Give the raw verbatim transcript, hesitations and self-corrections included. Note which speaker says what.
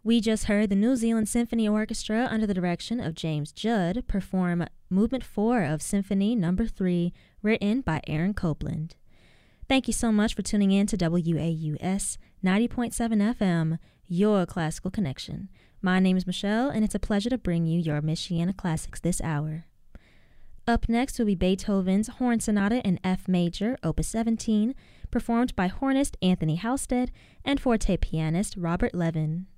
Speaker 1: We just heard the New Zealand Symphony Orchestra under the direction of James Judd perform Movement four of Symphony Number three, written by Aaron Copland. Thank you so much for tuning in to W A U S ninety point seven F M, your classical connection. My name is Michelle, and it's a pleasure to bring you your Michiana classics this hour. Up next will be Beethoven's Horn Sonata in F Major, Opus seventeen, performed by hornist Anthony Halstead and forte pianist Robert Levin.